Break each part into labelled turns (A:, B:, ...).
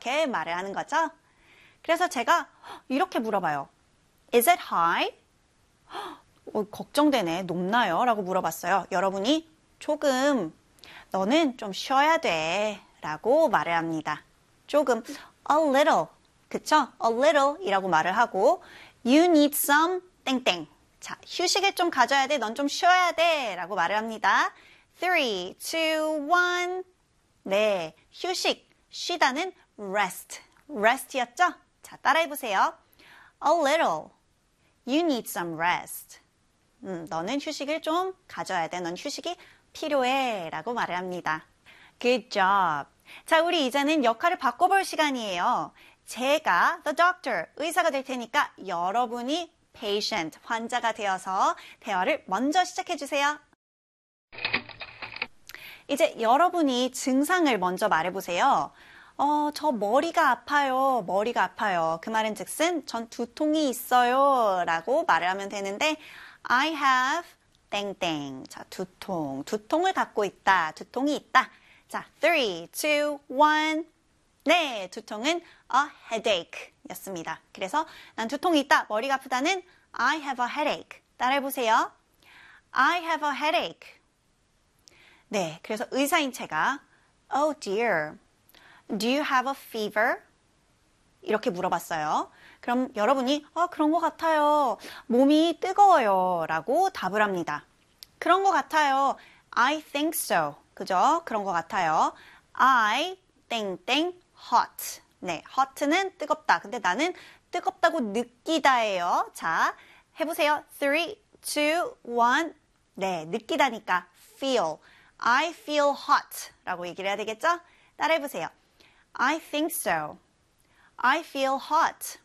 A: 이렇게 말을 하는 거죠. 그래서 제가 이렇게 물어봐요. Is it high? 걱정되네. 높나요? 라고 물어봤어요. 여러분이 조금, 너는 좀 쉬어야 돼. 라고 말을 합니다. 조금, a little. 그쵸? a little 이라고 말을 하고, you need some, 땡땡. 자, 휴식을 좀 가져야 돼. 넌 좀 쉬어야 돼. 라고 말을 합니다. 3, 2, 1. 네, 휴식. 쉬다는 rest. rest였죠? 자, 따라해보세요. A little. You need some rest. 너는 휴식을 좀 가져야 돼. 넌 휴식이 필요해. 라고 말을 합니다. Good job. 자, 우리 이제는 역할을 바꿔볼 시간이에요. 제가 the doctor, 의사가 될 테니까 여러분이 patient, 환자가 되어서 대화를 먼저 시작해 주세요. 이제 여러분이 증상을 먼저 말해보세요. 저 머리가 아파요. 머리가 아파요. 그 말은 즉슨 전 두통이 있어요. 라고 말을 하면 되는데 I have 땡땡. 자, 두통을 갖고 있다. 두통이 있다. 자, 3, 2, 1. 네, 두통은 a headache 였습니다. 그래서 난 두통이 있다. 머리가 아프다는 I have a headache. 따라해보세요. I have a headache. 네, 그래서 의사인 제가 Oh dear. Do you have a fever? 이렇게 물어봤어요. 그럼 여러분이 그런 것 같아요. 몸이 뜨거워요. 라고 답을 합니다. 그런 것 같아요. I think so. 그죠? 그런 것 같아요. I 땡땡 hot. 네, hot는 뜨겁다. 근데 나는 뜨겁다고 느끼다예요. 자, 해보세요. 3, 2, 1. 네, 느끼다니까 feel. I feel hot 라고 얘기를 해야 되겠죠? 따라해보세요. I think so. I feel hot.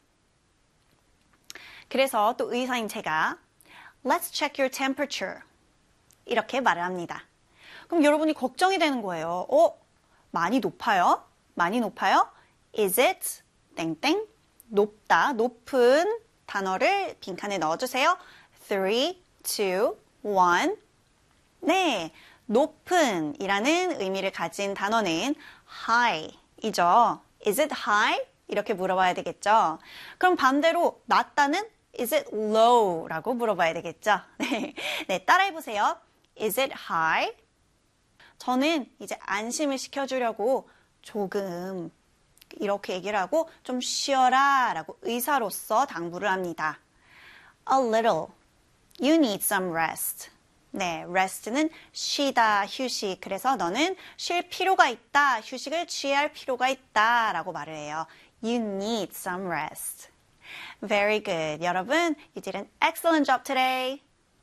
A: 그래서 또 의사인 제가 Let's check your temperature. 이렇게 말을 합니다. 그럼 여러분이 걱정이 되는 거예요. 많이 높아요? 많이 높아요? Is it 땡땡 높다, 높은 단어를 빈칸에 넣어주세요. 3, 2, 1. 네, 높은 이라는 의미를 가진 단어는 high 이죠. Is it high? 이렇게 물어봐야 되겠죠. 그럼 반대로 낮다는 Is it low? 라고 물어봐야 되겠죠. 네, 따라해보세요. Is it high? 저는 이제 안심을 시켜주려고 조금 이렇게 얘기를 하고 좀 쉬어라 라고 의사로서 당부를 합니다. A little. You need some rest. 네, rest는 쉬다, 휴식. 그래서 너는 쉴 필요가 있다, 휴식을 취할 필요가 있다 라고 말을 해요. You need some rest. Very good. 여러분, you did an excellent job today.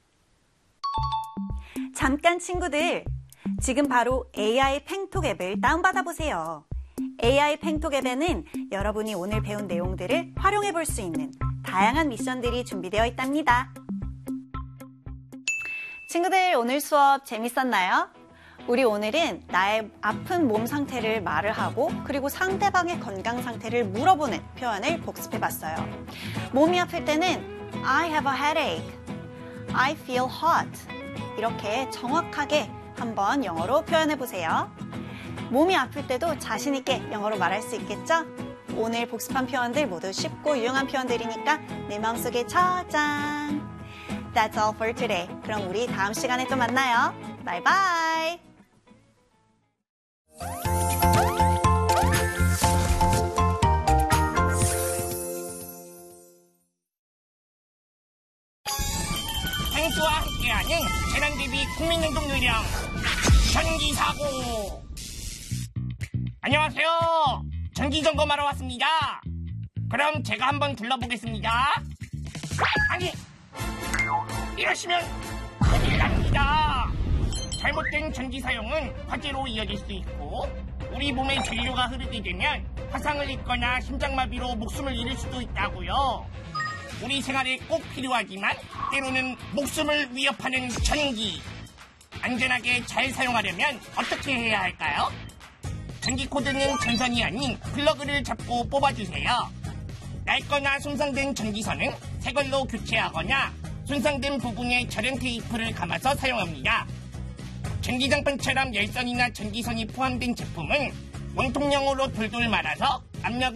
A: 잠깐 친구들, 지금 바로 AI 팽톡 앱을 다운받아 보세요. AI 팽톡 앱에는 여러분이 오늘 배운 내용들을 활용해 볼 수 있는 다양한 미션들이 준비되어 있답니다. 친구들, 오늘 수업 재밌었나요? 우리 오늘은 나의 아픈 몸 상태를 말을 하고 그리고 상대방의 건강 상태를 물어보는 표현을 복습해 봤어요. 몸이 아플 때는 I have a headache, I feel hot 이렇게 정확하게 한번 영어로 표현해 보세요. 몸이 아플 때도 자신 있게 영어로 말할 수 있겠죠? 오늘 복습한 표현들 모두 쉽고 유용한 표현들이니까 내 마음속에 저장. That's all for today. 그럼 우리 다음 시간에 또 만나요. Bye bye.
B: 탱수와 함께하는 재난대비 국민연금 요령 전기사고. 안녕하세요. 전기점검하러 왔습니다. 그럼 제가 한번 둘러보겠습니다. 아니, 이러시면 큰일 납니다. 잘못된 전기 사용은 화재로 이어질 수 있고 우리 몸에 전류가 흐르게 되면 화상을 입거나 심장마비로 목숨을 잃을 수도 있다고요. 우리 생활에 꼭 필요하지만 때로는 목숨을 위협하는 전기. 안전하게 잘 사용하려면 어떻게 해야 할까요? 전기 코드는 전선이 아닌 플러그를 잡고 뽑아주세요. 낡거나 손상된 전기선은 새 걸로 교체하거나 손상된 부분에 절연 테이프를 감아서 사용합니다. 전기장판처럼 열선이나 전기선이 포함된 제품은 원통형으로 돌돌 말아서 압력